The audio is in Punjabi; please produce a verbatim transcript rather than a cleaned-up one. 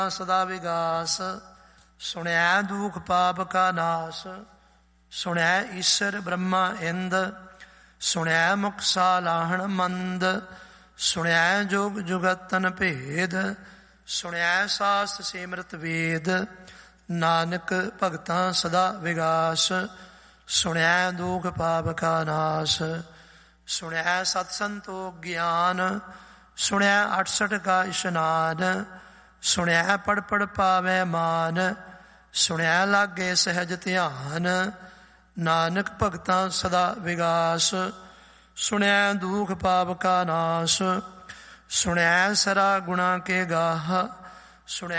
ਸਦਾ ਵਿਗਾਸ, ਸੁਣਿਆ ਦੁਖ ਪਾਪ ਕਾ ਨਾਸ। ਸੁਣਿਆ ਈਸ਼ਰ ਬ੍ਰਹਮਾ ਇੰਦ, ਸੁਣਿਆ ਮੁਖ ਸਾਲਾਹਣ ਮੰਦ। ਸੁਣਿਆ ਜੋਗ ਜੁਗਤਨ ਭੇਦ, ਸੁਣਿਆ ਸਾਸਤ ਸਿਮਰਤ ਵੇਦ। ਨਾਨਕ ਭਗਤਾਂ ਸਦਾ ਵਿਗਾਸ, ਸੁਣਿਆ ਦੁਖ ਪਾਪ ਕਾ ਨਾਸ। ਸੁਣਿਆ ਸਤ ਸੰਤੋਖ ਗਿਆਨ, ਸੁਣਿਆ ਅਠਸਠ ਕਾ ਇਸ਼ਨਾਨ। ਸੁਣਿਆ ਪੜ ਪੜ ਪਾਵੈ ਮਾਨ, ਸੁਣਿਆ ਲਾਗੇ ਸਹਿਜ ਧਿਆਨ। ਨਾਨਕ ਭਗਤਾਂ ਸਦਾ ਵਿਗਾਸ, ਸੁਣਿਆ ਦੁਖ ਪਾਪ ਕਾ ਨਾਸ। ਸੁਣਿਆ ਸਰਾ ਗੁਣਾ ਕੇ ਗਾਹ, ਸੁਣਿਆ